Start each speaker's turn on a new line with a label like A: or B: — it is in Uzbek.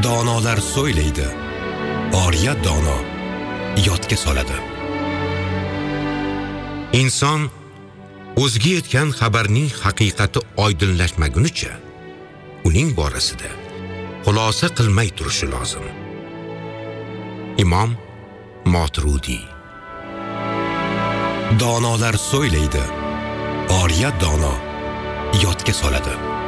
A: Donolar so'ylaydi, oriyat dono yodga soladi. Inson o'ziga yetgan xabarning haqiqati oydinlashmagunicha uning borasida xulosa qilmay turishi lozim. Imom Moturudiy. Donolar so'ylaydi, oriyat dono yodga soladi.